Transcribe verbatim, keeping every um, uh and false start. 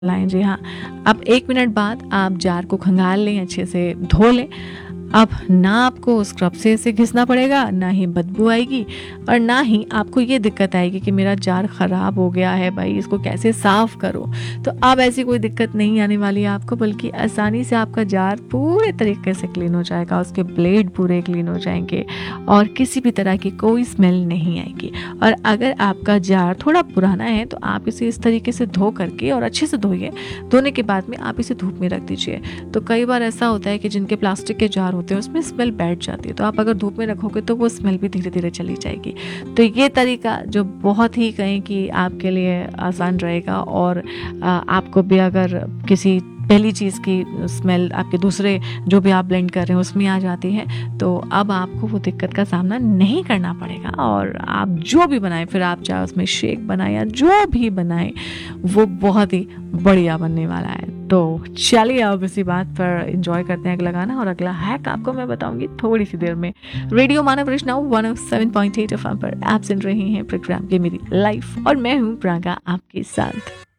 लाएं। जी हाँ, अब एक मिनट बाद आप जार को खंगाल लें, अच्छे से धो लें। अब ना आपको स्क्रब से इसे घिसना पड़ेगा, ना ही बदबू आएगी और ना ही आपको ये दिक्कत आएगी कि मेरा जार ख़राब हो गया है, भाई इसको कैसे साफ़ करूं। तो अब ऐसी कोई दिक्कत नहीं आने वाली है आपको, बल्कि आसानी से आपका जार पूरे तरीके से क्लीन हो जाएगा, उसके ब्लेड पूरे क्लीन हो जाएंगे और किसी भी तरह की कोई स्मेल नहीं आएगी। और अगर आपका जार थोड़ा पुराना है तो आप इसे इस तरीके से धो करके और अच्छे से धोइए। धोने के बाद में आप इसे धूप में रख दीजिए। तो कई बार ऐसा होता है कि जिनके प्लास्टिक के जार होते हैं उसमें स्मेल बैठ जाती है, तो आप अगर धूप में रखोगे तो वो स्मेल भी धीरे धीरे चली जाएगी। तो ये तरीका जो बहुत ही कहें कि आपके लिए आसान रहेगा और आपको भी अगर किसी पहली चीज़ की स्मेल आपके दूसरे जो भी आप ब्लेंड कर रहे हैं उसमें आ जाती है, तो अब आपको वो दिक्कत का सामना नहीं करना पड़ेगा और आप जो भी बनाएं, फिर आप चाहे उसमें शेक बनाएं या जो भी बनाएं, वो बहुत ही बढ़िया बनने वाला है। तो चलिए अब इसी बात पर एंजॉय करते हैं अगला गाना, और अगला हैक आपको मैं बताऊंगी थोड़ी सी देर में। रेडियो मानव वैष्णव one O seven point eight F M पर आप सुन रहे हैं प्रोग्राम ये मेरी लाइफ और मैं हूँ प्रागा आपके साथ।